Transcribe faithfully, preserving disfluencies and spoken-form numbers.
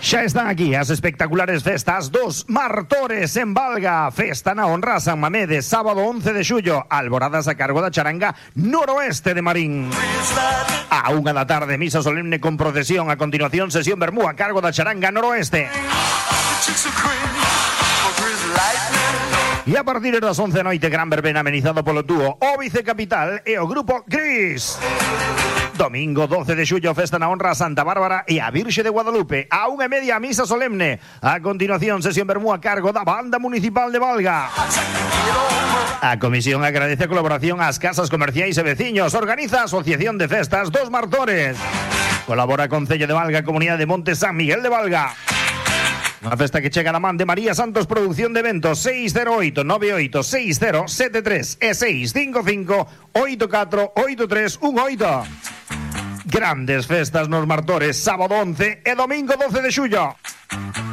Xa están aquí as espectaculares festas dos Martores en Valga. Festa na honra a San Mamede, sábado once de xullo. Alboradas a cargo da charanga Noroeste de Marín. A unha da tarde, misa solemne con procesión. A continuación, sesión vermú a cargo da charanga Noroeste. E a partir das once da noite, gran verbena amenizado polo dúo O Vicecapital e o grupo Gris. Domingo doce de xullo, festa na honra a Santa Bárbara e a Virxe de Guadalupe. A unha e media, misa solemne. A continuación, sesión vermú a cargo da Banda Municipal de Valga. A comisión agradece a colaboración ás casas comerciais e veciños. Organiza a Asociación de Festas dos Martores. Colabora Concello de Valga, Comunidade de Monte San Miguel de Valga. Unha festa que chega da man de María Santos Producción de Eventos. Seis cero oito nove oito seis cero sete tres e seis cinco cinco oito catro oito tres un oito. Grandes festas nos Martores, sábado once e domingo doce de xullo.